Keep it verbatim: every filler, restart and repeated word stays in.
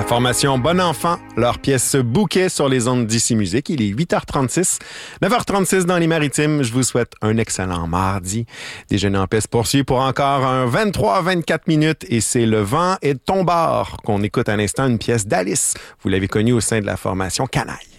La formation Bon Enfant, leur pièce Bouquet sur les ondes d'Ici Musique. Il est huit heures trente-six, neuf heures trente-six dans les Maritimes. Je vous souhaite un excellent mardi. Déjeuner en paix se poursuit pour encore un vingt-trois à vingt-quatre minutes et c'est Le vent est de ton bord qu'on écoute à l'instant une pièce d'Alice. Vous l'avez connue au sein de la formation Canaille.